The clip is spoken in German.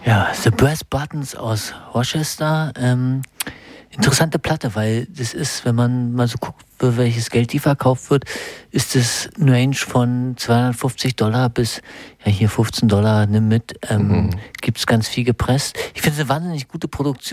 Ja, The Brass Buttons aus Rochester. Interessante Platte, weil das ist, wenn man mal so guckt, für welches Geld die verkauft wird, ist es eine Range von $250 bis, ja hier $15, nimm mit. Gibt's ganz viel gepresst. Ich finde es eine wahnsinnig gute Produktion.